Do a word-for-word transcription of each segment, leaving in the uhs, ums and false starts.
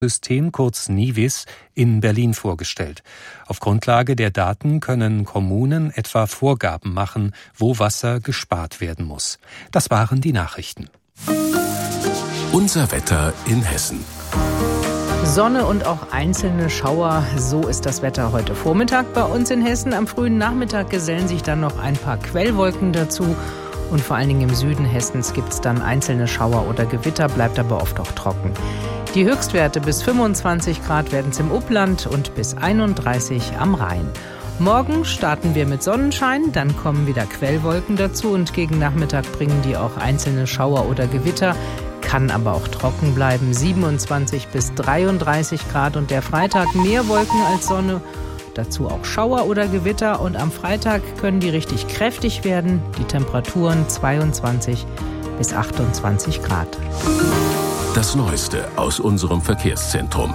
System, kurz NIWIS, in Berlin vorgestellt. Auf Grundlage der Daten können Kommunen etwa Vorgaben machen, wo Wasser gespart werden muss. Das waren die Nachrichten. Unser Wetter in Hessen. Sonne und auch einzelne Schauer, so ist das Wetter heute Vormittag bei uns in Hessen. Am frühen Nachmittag gesellen sich dann noch ein paar Quellwolken dazu. Und vor allen Dingen im Süden Hessens gibt es dann einzelne Schauer oder Gewitter, bleibt aber oft auch trocken. Die Höchstwerte bis fünfundzwanzig Grad werden es im Upland und bis einunddreißig am Rhein. Morgen starten wir mit Sonnenschein, dann kommen wieder Quellwolken dazu und gegen Nachmittag bringen die auch einzelne Schauer oder Gewitter. Kann aber auch trocken bleiben, siebenundzwanzig bis dreiunddreißig Grad und der Freitag mehr Wolken als Sonne. Dazu auch Schauer oder Gewitter und am Freitag können die richtig kräftig werden. Die Temperaturen zweiundzwanzig bis achtundzwanzig Grad. Das Neueste aus unserem Verkehrszentrum.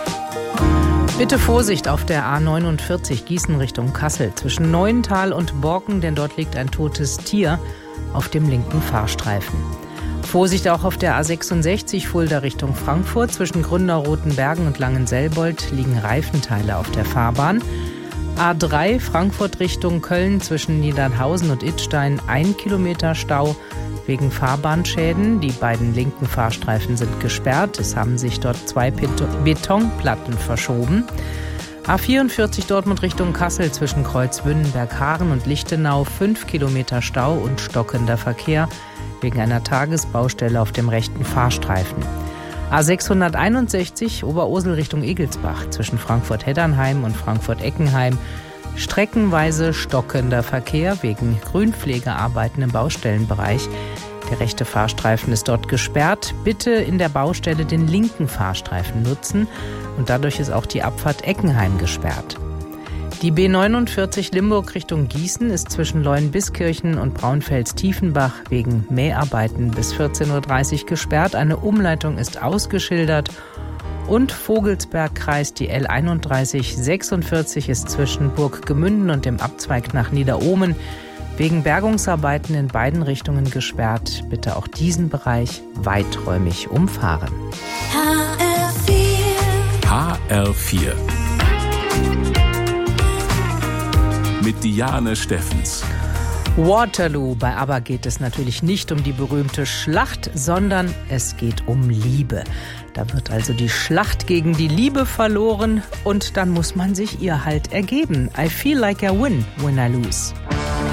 Bitte Vorsicht auf der A neunundvierzig Gießen Richtung Kassel zwischen Neuental und Borken, denn dort liegt ein totes Tier auf dem linken Fahrstreifen. Vorsicht auch auf der A sechsundsechzig Fulda Richtung Frankfurt. Zwischen Gründerrotenbergen und Langenselbold liegen Reifenteile auf der Fahrbahn. A drei Frankfurt Richtung Köln zwischen Niedernhausen und Idstein ein Kilometer Stau wegen Fahrbahnschäden. Die beiden linken Fahrstreifen sind gesperrt. Es haben sich dort zwei Betonplatten verschoben. A vierundvierzig Dortmund Richtung Kassel zwischen Kreuzwünnenberg-Haaren und Lichtenau fünf Kilometer Stau und stockender Verkehr wegen einer Tagesbaustelle auf dem rechten Fahrstreifen. A sechshunderteinundsechzig Oberursel Richtung Egelsbach zwischen Frankfurt-Heddernheim und Frankfurt-Eckenheim. Streckenweise stockender Verkehr wegen Grünpflegearbeiten im Baustellenbereich. Der rechte Fahrstreifen ist dort gesperrt. Bitte in der Baustelle den linken Fahrstreifen nutzen und dadurch ist auch die Abfahrt Eckenheim gesperrt. Die B neunundvierzig Limburg Richtung Gießen ist zwischen Leuenbiskirchen und Braunfels-Tiefenbach wegen Mäharbeiten bis vierzehn Uhr dreißig gesperrt. Eine Umleitung ist ausgeschildert. Und Vogelsbergkreis, die L einunddreißig sechsundvierzig ist zwischen Burggemünden und dem Abzweig nach Niederohmen wegen Bergungsarbeiten in beiden Richtungen gesperrt. Bitte auch diesen Bereich weiträumig umfahren. H R vier. H R vier. Mit Diane Steffens. Waterloo. Bei ABBA geht es natürlich nicht um die berühmte Schlacht, sondern es geht um Liebe. Da wird also die Schlacht gegen die Liebe verloren und dann muss man sich ihr halt ergeben. I feel like I win when I lose.